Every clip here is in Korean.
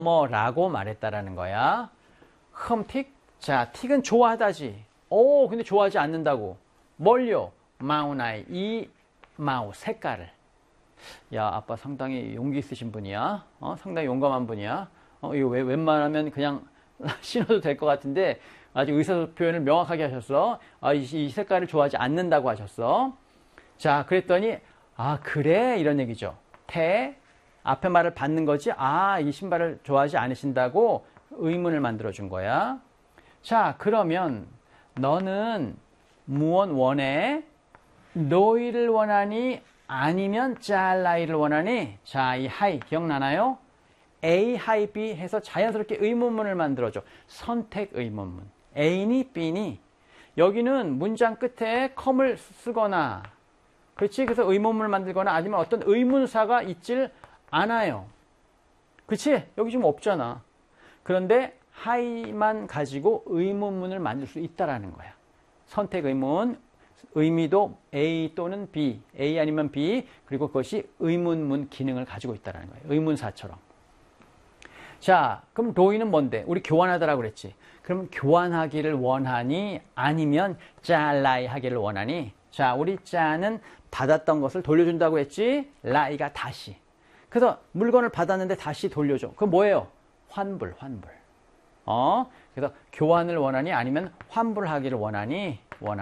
뭐라고 말했다라는 거야. 흠틱? 자, 틱은 좋아하다지. 오, 근데 좋아하지 않는다고. 뭘요? 마우나이, 이 마우, 색깔을. 야, 아빠 상당히 용기 있으신 분이야. 상당히 용감한 분이야. 이거 웬만하면 그냥 신어도 될 것 같은데, 아주 의사 표현을 명확하게 하셨어. 이 색깔을 좋아하지 않는다고 하셨어. 자, 그랬더니, 그래? 이런 얘기죠. 앞에 말을 받는 거지. 이 신발을 좋아하지 않으신다고 의문을 만들어준 거야. 자, 그러면 너는 무엇 원해? 너희를 원하니? 아니면 짤라이를 원하니? 자, 이 하이 기억나나요? A, 하이, B 해서 자연스럽게 의문문을 만들어줘. 선택 의문문. A니 B니? 여기는 문장 끝에 컴을 쓰거나, 그렇지? 그래서 의문문을 만들거나 아니면 어떤 의문사가 있질 않아요. 그렇지? 여기 지금 없잖아. 그런데 하이만 가지고 의문문을 만들 수 있다라는 거야. 선택 의문, 의미도 A 또는 B, A 아니면 B, 그리고 그것이 의문문 기능을 가지고 있다는 거예요. 의문사처럼. 자, 그럼 로이는 뭔데? 우리 교환하다라고 그랬지. 그럼 교환하기를 원하니? 아니면 짤라이 하기를 원하니? 자, 우리 짜는 받았던 것을 돌려준다고 했지? 라이가 다시. 그래서 물건을 받았는데 다시 돌려줘. 그건 뭐예요? 환불. 그래서 교환을 원하니? 아니면 환불하기를 원하니?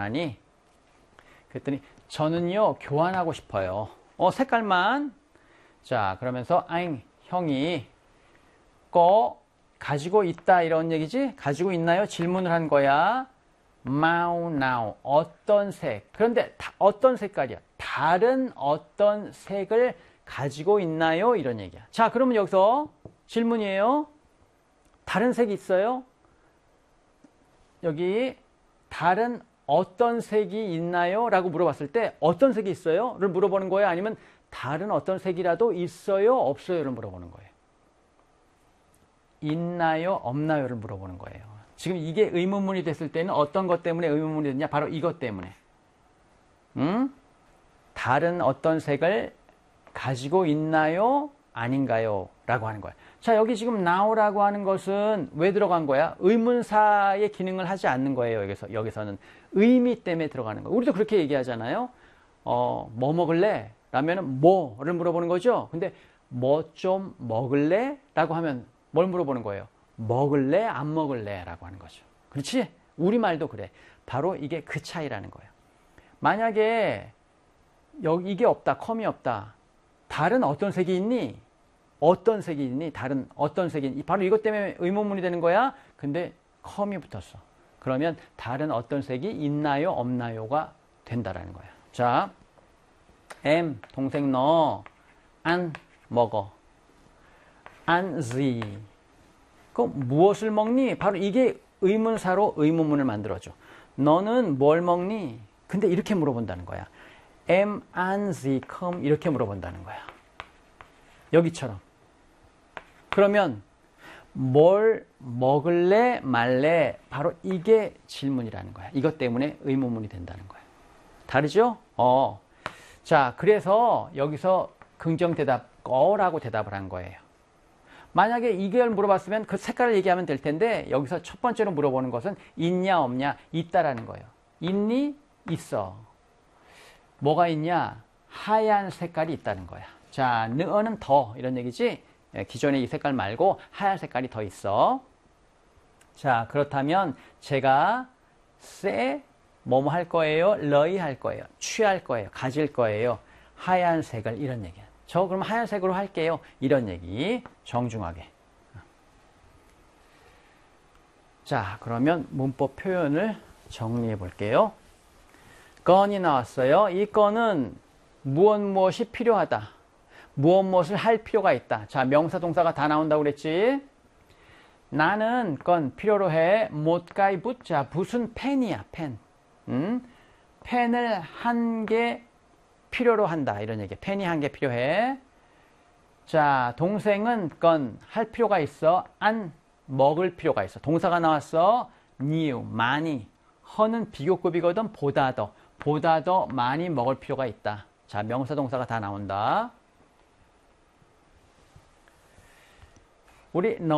그랬더니 저는요 교환하고 싶어요. 색깔만. 자, 그러면서 형이 거 가지고 있다 이런 얘기지? 가지고 있나요? 질문을 한 거야. now 어떤 색. 그런데 어떤 색깔이야? 다른 어떤 색을 가지고 있나요? 이런 얘기야. 자, 그러면 여기서 질문이에요. 다른 색이 있어요? 여기 다른 어떤 색이 있나요? 라고 물어봤을 때 어떤 색이 있어요? 를 물어보는 거예요? 아니면 다른 어떤 색이라도 있어요? 없어요? 를 물어보는 거예요. 있나요? 없나요? 를 물어보는 거예요. 지금 이게 의문문이 됐을 때는 어떤 것 때문에 의문문이 됐냐? 바로 이것 때문에. 다른 어떤 색을 가지고 있나요? 아닌가요? 라고 하는 거야. 자, 여기 지금 now라고 하는 것은 왜 들어간 거야? 의문사의 기능을 하지 않는 거예요. 여기서는 의미 때문에 들어가는 거예요. 우리도 그렇게 얘기하잖아요. 뭐 먹을래? 라면은 뭐를 물어보는 거죠. 근데 뭐 좀 먹을래? 라고 하면 뭘 물어보는 거예요? 먹을래? 안 먹을래? 라고 하는 거죠. 그렇지? 우리말도 그래. 바로 이게 그 차이라는 거예요. 만약에 여기 이게 없다. 컴이 없다. 다른 어떤 색이 있니? 어떤 색이 있니? 다른 어떤 색이 있니? 바로 이것 때문에 의문문이 되는 거야. 근데 컴이 붙었어. 그러면 다른 어떤 색이 있나요? 없나요가 된다라는 거야. 자, 동생 너 안 먹어. 안 지. 그럼 무엇을 먹니? 바로 이게 의문사로 의문문을 만들어줘. 너는 뭘 먹니? 근데 이렇게 물어본다는 거야. an sie come 이렇게 물어본다는 거야. 여기처럼. 그러면 뭘 먹을래 말래 바로 이게 질문이라는 거야. 이것 때문에 의문문이 된다는 거야. 다르죠? 자, 그래서 여기서 긍정대답 거라고 대답을 한 거예요. 만약에 이걸 물어봤으면 그 색깔을 얘기하면 될 텐데 여기서 첫 번째로 물어보는 것은 있냐 없냐 있다라는 거예요. 있니? 있어. 뭐가 있냐? 하얀 색깔이 있다는 거야. 자, 너는 더 이런 얘기지? 기존의 이 색깔 말고 하얀 색깔이 더 있어. 자, 그렇다면 제가 뭐뭐 할 거예요? 러이 할 거예요. 취할 거예요. 가질 거예요. 하얀색을 이런 얘기야. 저 그럼 하얀색으로 할게요. 이런 얘기. 정중하게. 자, 그러면 문법 표현을 정리해 볼게요. 건이 나왔어요. 이 건은 무엇이 필요하다. 무엇을 할 필요가 있다. 자, 명사 동사가 다 나온다고 그랬지. 나는 건 필요로 해. 못가이 붓자. 붓은 펜이야. 펜. 펜을 한 개 필요로 한다. 이런 얘기야. 펜이 한 개 필요해. 자, 동생은 건 할 필요가 있어. 안 먹을 필요가 있어. 동사가 나왔어. new 많이. 허는 비교급이거든. 보다 더 많이 먹을 필요가 있다. 자, 명사 동사가 다 나온다. 우리